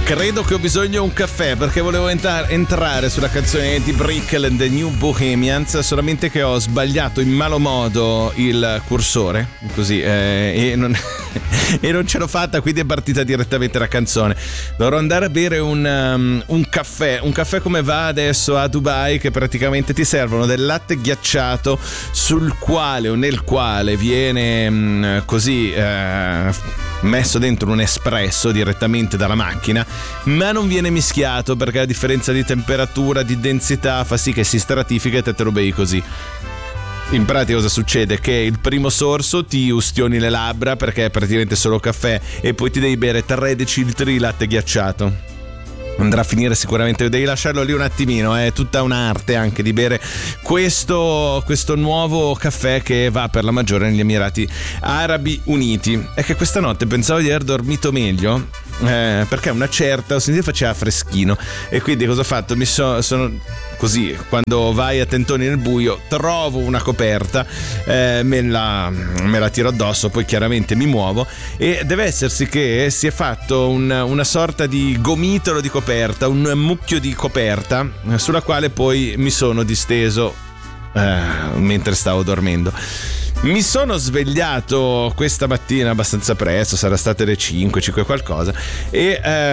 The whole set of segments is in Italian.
Credo che ho bisogno di un caffè, perché volevo entrare sulla canzone di Brickell and the New Bohemians, solamente che ho sbagliato in malo modo il cursore, così, e non ce l'ho fatta, quindi è partita direttamente la canzone. Dovrò andare a bere un caffè come va adesso a Dubai, che praticamente ti servono del latte ghiacciato sul quale o nel quale viene così messo dentro un espresso direttamente dalla macchina, ma non viene mischiato, perché la differenza di temperatura, di densità fa sì che si stratifica e te lo bevi così. In pratica cosa succede? Che il primo sorso ti ustioni le labbra perché è praticamente solo caffè, e poi ti devi bere 3 decilitri di latte ghiacciato. Andrà a finire sicuramente, devi lasciarlo lì un attimino, è tutta un'arte anche di bere questo nuovo caffè che va per la maggiore negli Emirati Arabi Uniti. È che questa notte pensavo di aver dormito meglio, perché una certa ho sentito faceva freschino, e quindi cosa ho fatto? Sono così, quando vai a tentoni nel buio trovo una coperta, me la tiro addosso, poi chiaramente mi muovo, e deve essersi che si è fatto una sorta di gomitolo di coperta, un mucchio di coperta sulla quale poi mi sono disteso mentre stavo dormendo. Mi sono svegliato questa mattina abbastanza presto, sarà state le 5 qualcosa, e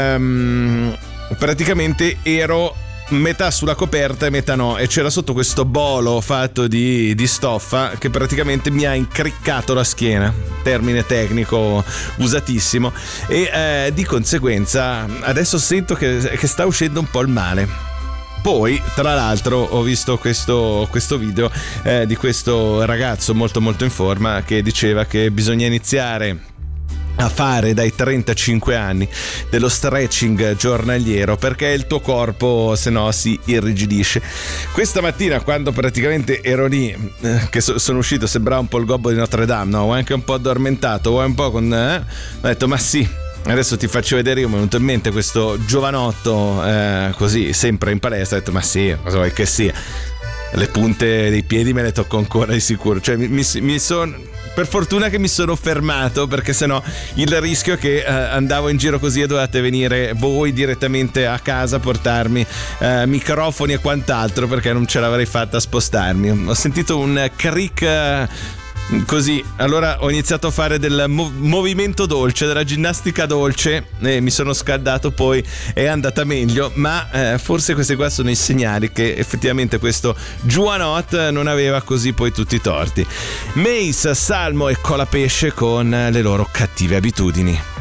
praticamente ero metà sulla coperta e metà no, e c'era sotto questo bolo fatto di stoffa che praticamente mi ha incriccato la schiena, termine tecnico usatissimo, e di conseguenza adesso sento che sta uscendo un po' il male. Poi, tra l'altro, ho visto questo video di questo ragazzo molto molto in forma che diceva che bisogna iniziare a fare dai 35 anni dello stretching giornaliero, perché il tuo corpo se no si irrigidisce. Questa mattina, quando praticamente ero lì, che sono uscito, sembrava un po' il gobbo di Notre Dame, no? Ho anche un po' addormentato, ho un po' ho detto ma sì, adesso ti faccio vedere. Io mi è venuto in mente questo giovanotto così sempre in palestra, ho detto ma sì, cosa vuoi che sia, le punte dei piedi me le tocco ancora di sicuro, cioè mi sono, per fortuna che mi sono fermato, perché sennò il rischio è che andavo in giro così e dovevate venire voi direttamente a casa a portarmi microfoni e quant'altro, perché non ce l'avrei fatta a spostarmi. Ho sentito un crick così, allora ho iniziato a fare del movimento dolce, della ginnastica dolce, e mi sono scaldato, poi è andata meglio, ma forse questi qua sono i segnali che effettivamente questo Juanot non aveva così poi tutti i torti. Mace, Salmo e Colapesce con le loro cattive abitudini.